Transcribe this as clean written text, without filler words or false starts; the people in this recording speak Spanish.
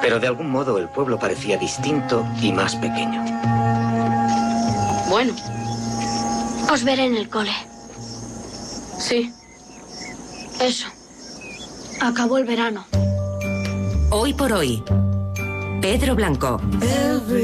Pero de algún modo el pueblo parecía distinto y más pequeño. Bueno. Os veré en el cole. Sí. Eso. Acabó el verano. Hoy por hoy. Pedro Blanco.